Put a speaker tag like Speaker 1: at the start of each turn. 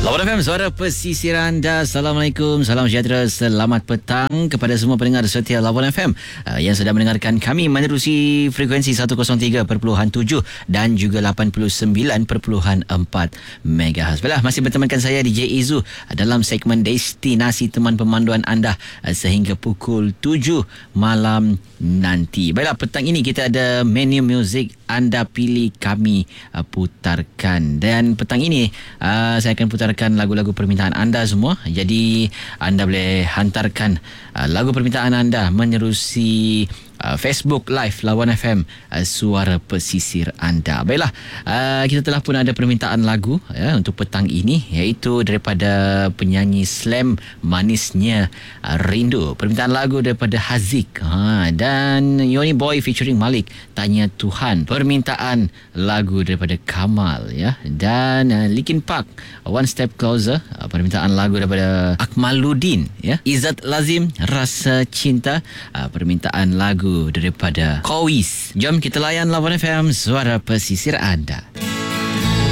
Speaker 1: Lawan FM, suara pesisir anda. Assalamualaikum, salam sejahtera, selamat petang kepada semua pendengar setia Lawan FM yang sedang mendengarkan kami menerusi frekuensi 103.7 dan juga 89.4 MHz. Baiklah, masih bertemankan saya DJ Izu dalam segmen Destinasi Teman Pemanduan anda sehingga pukul 7 malam nanti. Baiklah, petang ini kita ada menu muzik anda pilih, kami putarkan. Dan petang ini saya akan putarkan lagu-lagu permintaan anda semua. Jadi anda boleh hantarkan lagu permintaan anda menerusi Facebook Live Lawan FM, suara pesisir anda. Baiklah, kita telah pun ada permintaan lagu untuk petang ini, iaitu daripada penyanyi Slam, Manisnya Rindu. Permintaan lagu daripada Haziq dan Yoni Boy featuring Malik, Tanya Tuhan. Permintaan lagu daripada Kamal dan Linkin Park, One Step Closer. Permintaan lagu daripada Akmaluddin, Izzat Lazim, Rasa Cinta. Permintaan lagu daripada Kowis. Jom kita layan Lawan FM, suara pesisir anda.